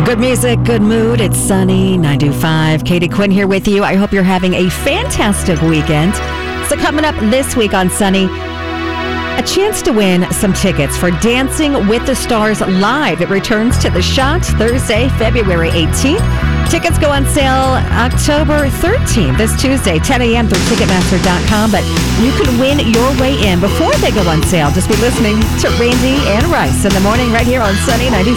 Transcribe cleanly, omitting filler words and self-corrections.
Good music, good mood. It's sunny, 925. Katie Quinn here with you. I hope you're having a fantastic weekend. So coming up this week on Sunny, a chance to win some tickets for Dancing with the Stars Live. It returns to the Shot Thursday, February 18th. Tickets go on sale October 13th, this Tuesday, 10 a.m. through Ticketmaster.com. But you can win your way in before they go on sale. Just be listening to Randy and Rice in the morning right here on Sunny 95.